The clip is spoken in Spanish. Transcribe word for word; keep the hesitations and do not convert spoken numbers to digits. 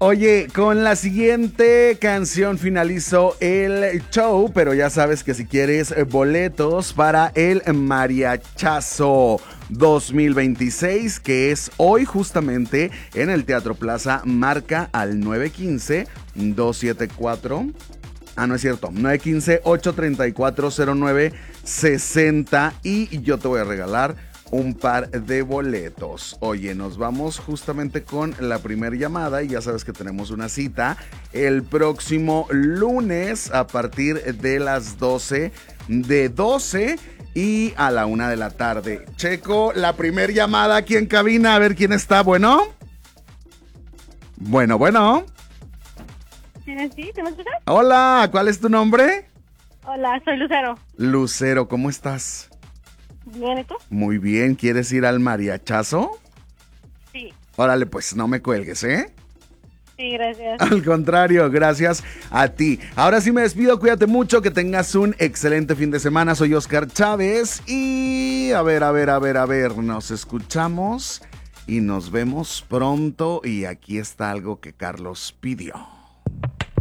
Oye, con la siguiente canción finalizo el show, pero ya sabes que si quieres boletos para el Mariachazo dos mil veintiséis, que es hoy justamente en el Teatro Plaza, marca al nueve uno cinco, dos siete cuatro. Ah, no es cierto, nueve uno cinco, ocho tres cuatro, cero nueve seis cero y yo te voy a regalar un par de boletos. Oye, nos vamos justamente con la primera llamada y ya sabes que tenemos una cita el próximo lunes a partir de las doce, de doce y a la una de la tarde. Checo, la primera llamada aquí en cabina, a ver quién está. Bueno. Bueno, bueno. ¿Sí? ¿Te me escuchas? Hola, ¿cuál es tu nombre? Hola, soy Lucero. Lucero, ¿cómo estás? Bien, ¿y tú? Muy bien, ¿quieres ir al mariachazo? Sí. Órale, pues no me cuelgues, ¿eh? Sí, gracias. Al contrario, gracias a ti. Ahora sí me despido, cuídate mucho, que tengas un excelente fin de semana. Soy Oscar Chávez y a ver, a ver, a ver, a ver, nos escuchamos y nos vemos pronto y aquí está algo que Carlos pidió.